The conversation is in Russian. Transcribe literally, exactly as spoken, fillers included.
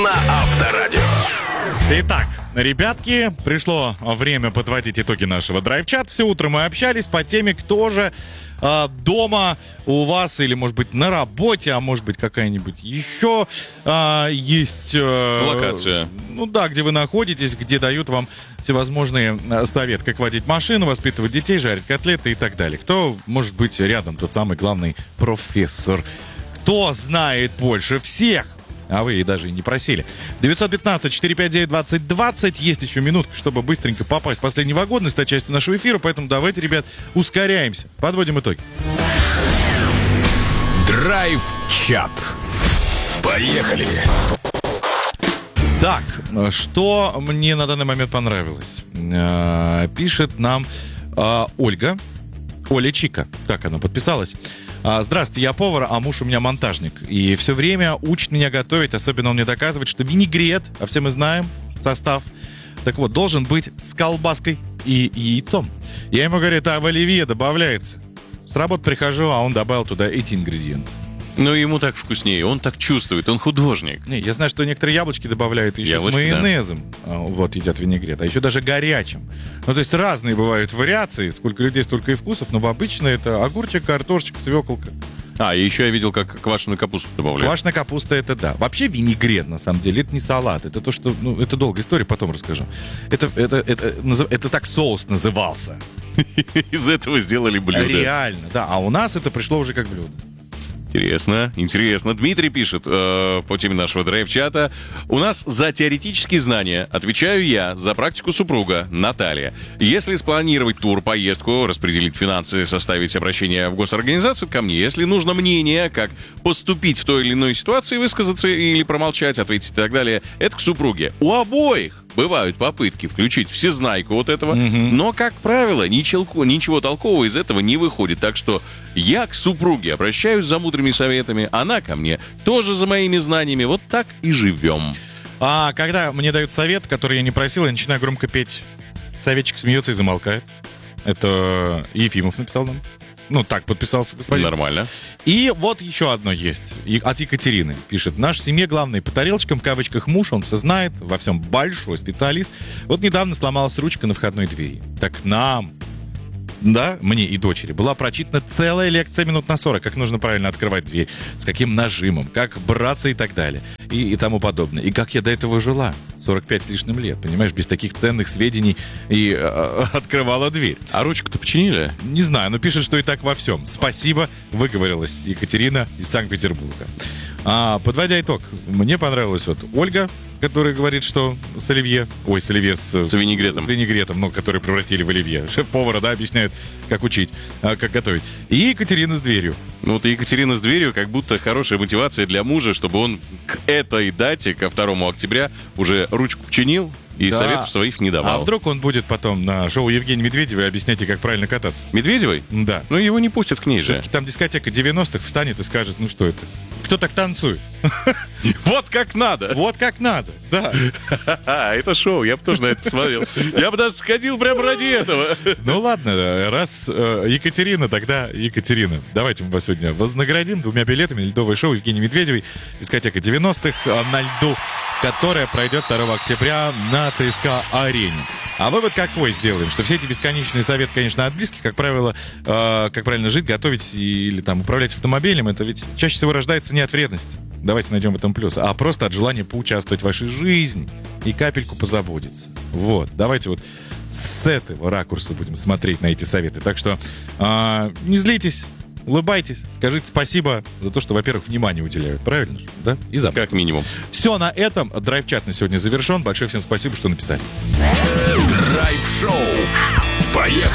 На Авторадио. Итак, ребятки, пришло время подводить итоги нашего драйв-чат. Все утро мы общались по теме, кто же э, дома у вас или, может быть, на работе, а может быть, какая-нибудь еще э, есть... Э, локация. Ну да, где вы находитесь, где дают вам всевозможные э, советы, как водить машину, воспитывать детей, жарить котлеты и так далее. Кто может быть рядом, тот самый главный профессор. Кто знает больше всех? А вы и даже и не просили. девятьсот пятнадцать четыреста пятьдесят девять двадцать двадцать. Есть еще минутка, чтобы быстренько попасть в последний вагон и стать частью нашего эфира. Поэтому давайте, ребят, ускоряемся. Подводим итоги. Драйв-чат. Поехали. Так, что мне на данный момент понравилось? Пишет нам Ольга. Оля Чика. Так она подписалась. Здравствуйте, я повар, а муж у меня монтажник. И все время учит меня готовить. Особенно он мне доказывает, что винегрет, а все мы знаем состав, так вот, должен быть с колбаской и яйцом. Я ему говорю, это в оливье добавляется. С работы прихожу, а он добавил туда эти ингредиенты. Ну, ему так вкуснее, он так чувствует, он художник. Не, я знаю, что некоторые яблочки добавляют еще Яблочки, с майонезом. Да. Вот, едят винегрет. А еще даже горячим. Ну, то есть разные бывают вариации. Сколько людей, столько и вкусов. Но обычно это огурчик, картошечка, свеколка. А, и еще я видел, как квашеную капусту добавляют. Квашеная капуста, это да. Вообще винегрет, на самом деле, это не салат. Это то, что... Ну, это долгая история, потом расскажу. Это, это, это, это, это так соус назывался. Из этого сделали блюдо. Реально, да. А у нас это пришло уже как блюдо. Интересно, интересно. Дмитрий пишет э, по теме нашего драйв-чата. У нас за теоретические знания отвечаю я, за практику супруга Наталья. Если спланировать тур, поездку, распределить финансы, составить обращение в госорганизацию, ко мне. Если нужно мнение, как поступить в той или иной ситуации, высказаться или промолчать, ответить и так далее, это к супруге. У обоих бывают попытки включить всезнайку вот этого, mm-hmm. но, как правило, ничего, ничего толкового из этого не выходит. Так что я к супруге обращаюсь за мудрыми советами, она ко мне тоже за моими знаниями. Вот так и живем. А когда мне дают совет, который я не просил, я начинаю громко петь. Советчик смеется и замолкает. Это Ефимов написал нам. Ну, так подписался господин. Нормально. И вот еще одно есть. И от Екатерины. Пишет. Наш в семье главный по тарелочкам, в кавычках, муж. Он все знает. Во всем большой специалист. Вот недавно сломалась ручка на входной двери. Так нам, да, мне и дочери, была прочитана целая лекция минут на сорок. Как нужно правильно открывать дверь. С каким нажимом. Как браться и так далее. И, и тому подобное. И как я до этого жила. сорок пять с лишним лет, понимаешь, без таких ценных сведений и э, открывала дверь. А ручку-то починили? Не знаю, но пишет, что и так во всем. Спасибо, выговорилась Екатерина из Санкт-Петербурга. А, подводя итог, мне понравилась вот Ольга, которая говорит, что с оливье, ой, с оливье с, с винегретом, с винегретом, ну, который превратили в оливье. Шеф-повара, да, объясняет, как учить, а, как готовить. И Екатерина с дверью. Ну, вот Екатерина с дверью как будто хорошая мотивация для мужа, чтобы он к этой дате, ко второму октября, уже ручку починил и да. советов своих не давал. А вдруг он будет потом на шоу Евгения Медведевой объяснять ей, как правильно кататься? Медведевой? Да. Ну, его не пустят к ней же. Все-таки там дискотека девяностых встанет и скажет, ну что это? Кто так танцует? Вот как надо. Вот как надо, да. Это шоу, я бы тоже на это смотрел. Я бы даже сходил прямо ради этого. Ну ладно, раз Екатерина, тогда Екатерина. Давайте мы вас сегодня вознаградим двумя билетами. Ледовое шоу Евгении Медведевой. Дискотека девяностых на льду, которая пройдет второго октября на ЦСКА-арене. А вывод какой сделаем? Что все эти бесконечные советы, конечно, от близких, как правило, э, как правильно жить, готовить или там управлять автомобилем, это ведь чаще всего рождается не от вредности. Давайте найдем в этом плюс, а просто от желания поучаствовать в вашей жизни и капельку позаботиться. Вот, давайте вот с этого ракурса будем смотреть на эти советы. Так что э, не злитесь, улыбайтесь, скажите спасибо за то, что, во-первых, внимание уделяют. Правильно же? Да? И за как минимум. Все на этом. Драйв-чат на сегодня завершен. Большое всем спасибо, что написали. Драйв-шоу. Поехали.